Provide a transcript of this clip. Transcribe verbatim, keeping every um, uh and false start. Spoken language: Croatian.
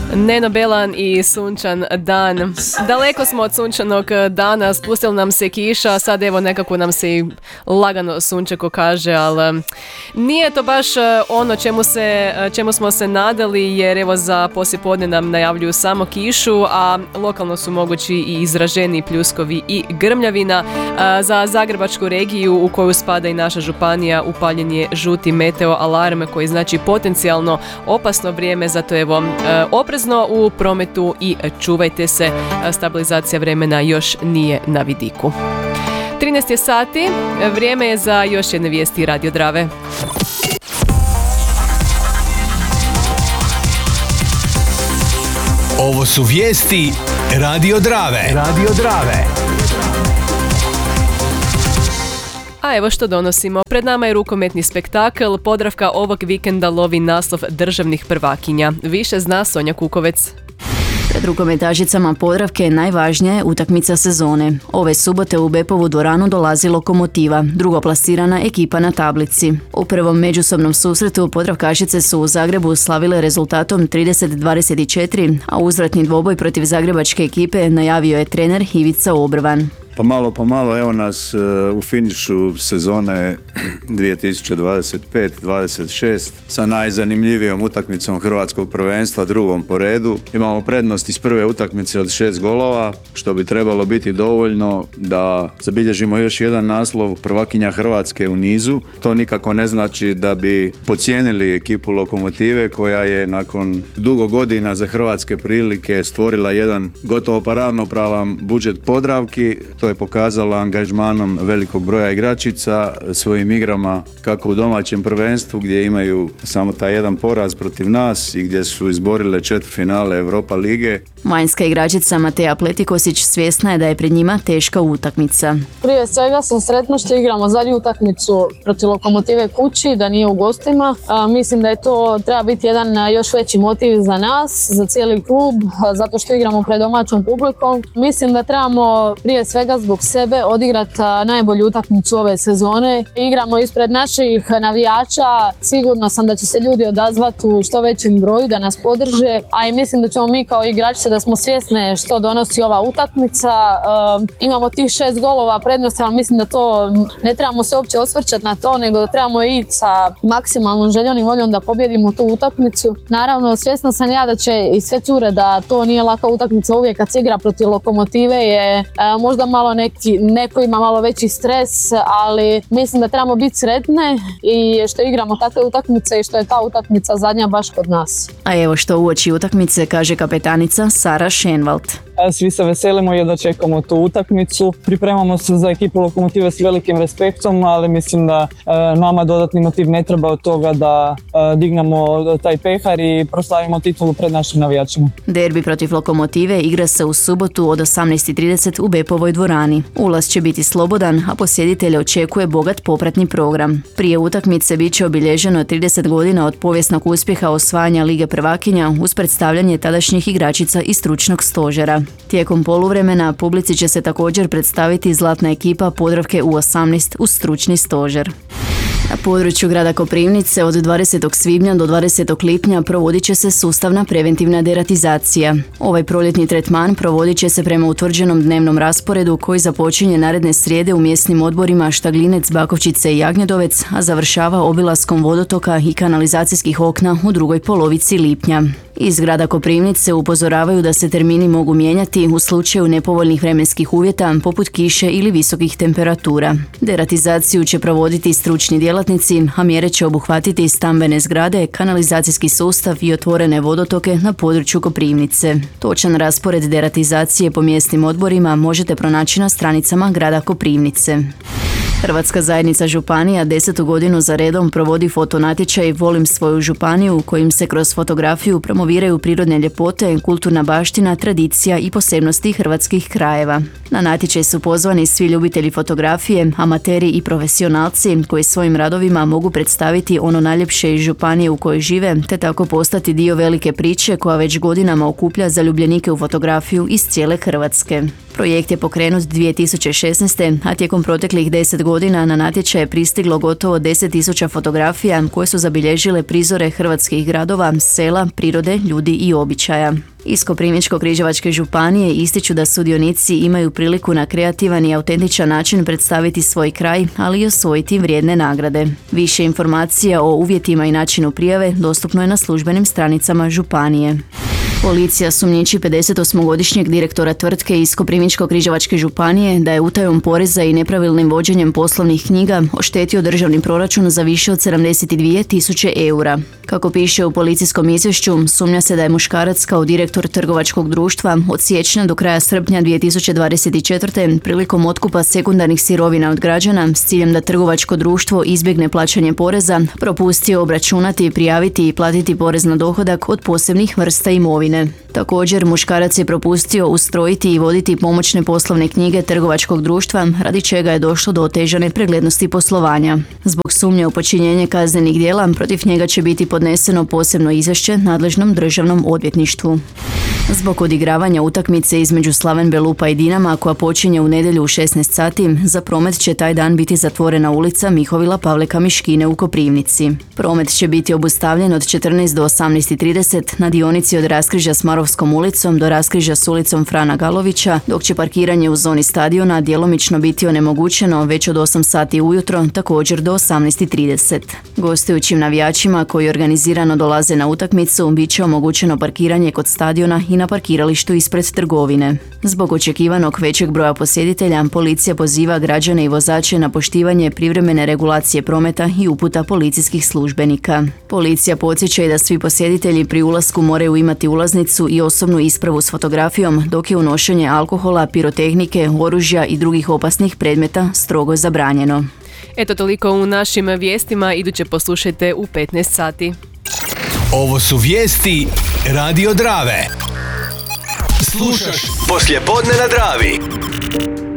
Nenobelan i sunčan dan. Daleko smo od sunčanog dana, spustila nam se kiša, sad evo nekako nam se i lagano sunčeko kaže, ali nije to baš ono čemu, se, čemu smo se nadali, jer evo za poslijepodne nam najavljuju samo kišu, a lokalno su mogući i izraženi pljuskovi i grmljavina. Za zagrebačku regiju u koju spada i naša županija upaljen je žuti meteo alarm koji znači potencijalno opasno vrijeme, zato evo oprezno u prometu i čuvajte se, stabilizacija vremena još nije na vidiku. trinaest je sati, vrijeme je za još jedne vijesti Radio Drave. Ovo su vijesti Radio Drave. Radio Drave. A evo što donosimo. Pred nama je rukometni spektakl. Podravka ovog vikenda lovi naslov državnih prvakinja. Više zna Sonja Kukovec. Pred rukometašicama Podravke je najvažnija utakmica sezone. Ove subote u Bepovu dvoranu dolazi Lokomotiva, drugoplasirana ekipa na tablici. U prvom međusobnom susretu Podravkašice su u Zagrebu slavile rezultatom trideset dvadeset četiri, a uzvratni dvoboj protiv zagrebačke ekipe najavio je trener Ivica Obrvan. Pa malo po malo evo nas uh, u finišu sezone dvije tisuće dvadeset pet dvadeset šest sa najzanimljivijom utakmicom hrvatskog prvenstva, drugom po redu. Imamo prednost iz prve utakmice od šest golova, što bi trebalo biti dovoljno da zabilježimo još jedan naslov prvakinja Hrvatske u nizu. To nikako ne znači da bi podcijenili ekipu Lokomotive koja je nakon dugo godina za hrvatske prilike stvorila jedan gotovo pa ravnopravan budžet Podravki. To je pokazala angažmanom velikog broja igračica, svojim igrama kako u domaćem prvenstvu gdje imaju samo taj jedan poraz protiv nas i gdje su izborile četvrtfinale Europa lige. Vanjska igračica Mateja Pletikosić svjesna je da je pred njima teška utakmica. Prije svega sam sretna što igramo zadnju utakmicu protiv Lokomotive kući, da nije u gostima. A, mislim da je to treba biti jedan još veći motiv za nas, za cijeli klub, zato što igramo pred domaćom publikom. Mislim da trebamo prije svega zbog sebe odigrati najbolju utakmicu ove sezone. Igramo ispred naših navijača, sigurno sam da će se ljudi odazvati u što većem broju da nas podrže, a i mislim da ćemo mi kao igračice da smo svjesne što donosi ova utakmica. E, imamo tih šest golova prednosti, ali mislim da to ne trebamo se uopće osvrćati na to, nego da trebamo ići sa maksimalnom željom i voljom da pobjedimo tu utakmicu. Naravno, svjesna sam ja da će i sve cure da to nije laka utakmica uvijek kad se igra protiv Lokomotive, je e, možda malo neki, neko ima malo veći stres, ali mislim da trebamo biti sretne i što igramo takve utakmice i što je ta utakmica zadnja baš kod nas. A evo što uoči utakmice kaže kapetanica Sara Šenvald. Svi se veselimo i da čekamo tu utakmicu. Pripremamo se za ekipu Lokomotive s velikim respektom, ali mislim da e, nama dodatni motiv ne treba od toga da e, dignemo taj pehar i proslavimo titulu pred našim navijačima. Derbi protiv Lokomotive igra se u subotu od osamnaest i trideset u Bepovoj dvorani. Ulaz će biti slobodan, a posjetitelje očekuje bogat popratni program. Prije utakmice bit će obilježeno trideset godina od povijesnog uspjeha osvajanja Lige prvakinja uz predstavljanje tadašnjih igračica i stručnog stožera. Tijekom poluvremena publici će se također predstaviti zlatna ekipa Podravke U osamnaest uz stručni stožer. Na području grada Koprivnice od dvadesetog svibnja do dvadesetog lipnja provodit će se sustavna preventivna deratizacija. Ovaj proljetni tretman provodit će se prema utvrđenom dnevnom rasporedu koji započinje naredne srijede u mjesnim odborima Štaglinec, Bakovčice i Jagnjedovec, a završava obilaskom vodotoka i kanalizacijskih okna u drugoj polovici lipnja. Iz grada Koprivnice upozoravaju da se termini mogu mijenjati u slučaju nepovoljnih vremenskih uvjeta poput kiše ili visokih temperatura. Deratizaciju će provoditi stručni djelatnici, a mjere će obuhvatiti stambene zgrade, kanalizacijski sustav i otvorene vodotoke na području Koprivnice. Točan raspored deratizacije po mjesnim odborima možete pronaći na stranicama grada Koprivnice. Hrvatska zajednica županija desetu godinu za redom provodi fotonatječaj Volim svoju županiju, kojim se kroz fotografiju promoviraju prirodne ljepote, kulturna baština, tradicija i posebnosti hrvatskih krajeva. Na natječaj su pozvani svi ljubitelji fotografije, amateri i profesionalci koji svojim radovima mogu predstaviti ono najljepše iz županije u kojoj žive, te tako postati dio velike priče koja već godinama okuplja zaljubljenike u fotografiju iz cijele Hrvatske. Projekt je pokrenut dvije tisuće šesnaeste. a tijekom proteklih deset godina na natječaj je pristiglo gotovo deset tisuća fotografija koje su zabilježile prizore hrvatskih gradova, sela, prirode ljudi i običaja. Iz Koprivničko-križevačke županije ističu da sudionici imaju priliku na kreativan i autentičan način predstaviti svoj kraj, ali i osvojiti vrijedne nagrade. Više informacija o uvjetima i načinu prijave dostupno je na službenim stranicama županije. Policija sumnjiči pedesetosmogodišnjeg direktora tvrtke iz Koprivničko-križevačke županije da je utajom poreza i nepravilnim vođenjem poslovnih knjiga oštetio državni proračun za više od sedamdeset dvije tisuće eura. Kako piše u policijskom izvješću, sumnja se da je muškarac kao direktor trgovačkog društva od siječnja do kraja srpnja dvije tisuće dvadeset četvrte. prilikom otkupa sekundarnih sirovina od građana s ciljem da trgovačko društvo izbjegne plaćanje poreza, propustio obračunati, prijaviti i platiti porez na dohodak od posebnih vrsta imovine. Također, muškarac je propustio ustrojiti i voditi pomoćne poslovne knjige trgovačkog društva, radi čega je došlo do otežane preglednosti poslovanja. Zbog sumnje u počinjenje kaznenih djela, protiv njega će biti podneseno posebno izvješće nadležnom državnom odvjetništvu. Zbog odigravanja utakmice između Slaven Belupa i Dinama, koja počinje u nedjelju u šesnaest sati, za promet će taj dan biti zatvorena ulica Mihovila Pavleka Miškine u Koprivnici. Promet će biti obustavljen od četrnaest do osamnaest trideset na dionici od raskrižja s Marovskom ulicom do raskrižja s ulicom Frana Galovića, dok će parkiranje u zoni stadiona djelomično biti onemogućeno već od osam sati ujutro, također do osamnaest trideset. Gostujućim navijačima koji organizirano dolaze na utakmicu bit će omogućeno parkiranje kod stadiona i na parkiralištu ispred trgovine. Zbog očekivanog većeg broja posjetitelja, policija poziva građane i vozače na poštivanje privremene regulacije prometa i uputa policijskih službenika. Policija podsjeća i da svi posjetitelji pri ulasku moraju imati ulaznicu i osobnu ispravu s fotografijom, dok je unošenje alkohola, pirotehnike, oružja i drugih opasnih predmeta strogo zabranjeno. Eto toliko u našim vijestima, iduće poslušajte u petnaest sati. Ovo su vijesti Radio Drave. Slušaš poslijepodne na Dravi.